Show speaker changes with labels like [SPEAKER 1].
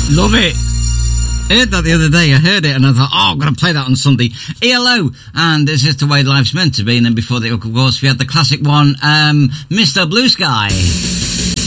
[SPEAKER 1] Love it. I heard that the other day. I heard it and I thought, oh, I'm going to play that on Sunday. ELO, and this is the way life's meant to be. And then before that, of course, we had the classic one, Mr. Blue Sky.